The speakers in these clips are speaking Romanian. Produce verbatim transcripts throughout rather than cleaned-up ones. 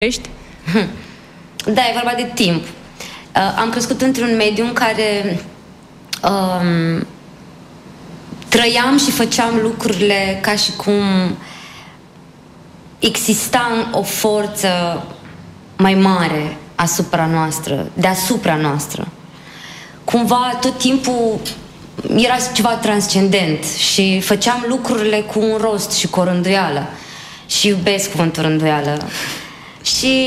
Ești? Da, e vorba de timp. Uh, am crescut într-un mediu în care um, trăiam și făceam lucrurile ca și cum exista o forță mai mare asupra noastră, deasupra noastră. Cumva tot timpul era ceva transcendent și făceam lucrurile cu un rost și cu o rânduială. Și iubesc cuvântul rânduială. Și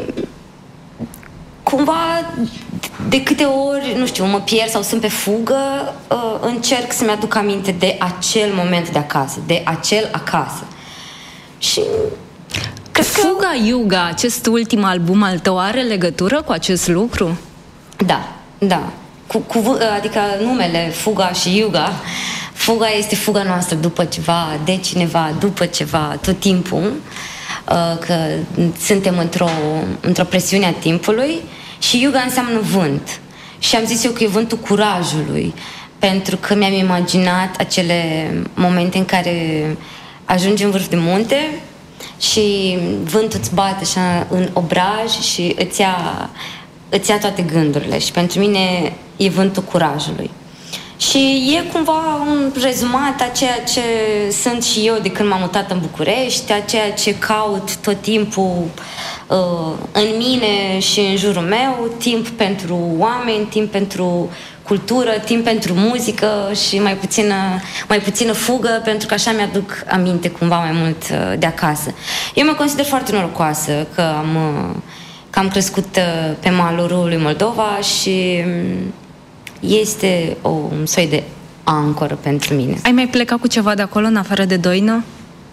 cumva de câte ori, nu știu, mă pierd sau sunt pe fugă, încerc să-mi aduc aminte de acel moment de acasă, de acel acasă. Și cred că... Fuga Yuga, acest ultim album al tău, are legătură cu acest lucru? Da, da. Cu, cu, adică numele Fuga și Yuga, fuga este fuga noastră după ceva, de cineva, după ceva, tot timpul, că suntem într-o, într-o presiune a timpului, și Yuga înseamnă vânt. Și am zis eu că e vântul curajului, pentru că mi-am imaginat acele momente în care ajungi în vârf de munte și vântul îți bate așa în obraj și îți ia, îți ia toate gândurile. Și pentru mine e vântul curajului. Și e cumva un rezumat a ceea ce sunt și eu de când m-am mutat în București, a ceea ce caut tot timpul uh, în mine și în jurul meu, timp pentru oameni, timp pentru cultură, timp pentru muzică și mai puțină, mai puțină fugă, pentru că așa mi-aduc aminte cumva mai mult uh, de acasă. Eu mă consider foarte norocoasă că am, uh, că am crescut uh, pe malul râului Moldova și um, este o, un soi de ancoră pentru mine. Ai mai plecat cu ceva de acolo, în afară de Doină?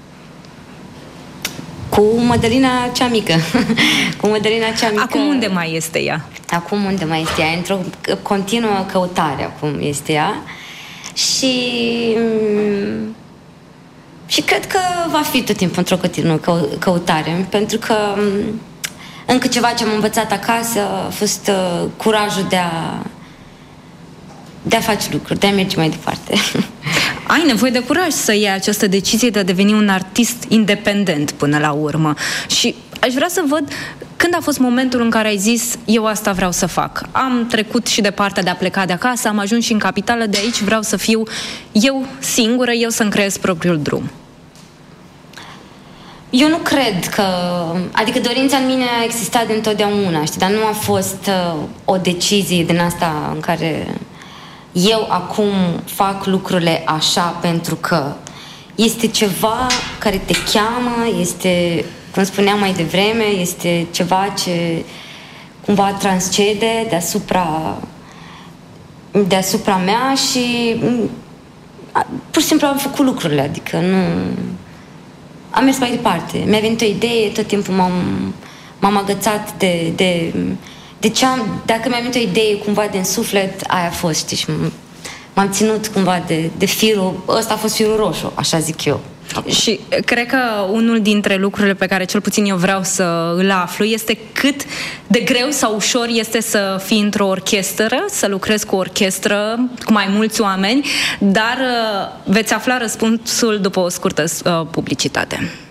Cu Mădălina cea mică. Cu Mădălina cea mică. Acum unde mai este ea? Acum unde mai este ea? Într-o continuă căutare acum este ea. Și... Și cred că va fi tot timpul într-o continuă căutare, pentru că încă ceva ce am învățat acasă a fost curajul de a de a face lucruri, de a merge mai departe. Ai nevoie de curaj să iei această decizie de a deveni un artist independent până la urmă. Și aș vrea să văd când a fost momentul în care ai zis eu asta vreau să fac. Am trecut și de partea de a pleca de acasă, am ajuns și în capitală, de aici vreau să fiu eu singură, eu să-mi creez propriul drum. Eu nu cred că... Adică dorința în mine a existat de întotdeauna, știi, dar nu a fost uh, o decizie din asta în care... Eu acum fac lucrurile așa pentru că este ceva care te cheamă, este, cum spuneam mai devreme, este ceva ce cumva transcede deasupra, deasupra mea și pur și simplu am făcut lucrurile, adică nu... Am mers mai departe. Mi-a venit o idee, tot timpul m-am, m-am agățat de... de Deci am, dacă mi-am venit o idee cumva din suflet, aia a fost, știi, și m-am ținut cumva de, de firul, ăsta a fost firul roșu, așa zic eu. Și cred că unul dintre lucrurile pe care cel puțin eu vreau să îl aflu este cât de greu sau ușor este să fii într-o orchestră, să lucrezi cu o orchestră, cu mai mulți oameni, dar veți afla răspunsul după o scurtă uh, publicitate.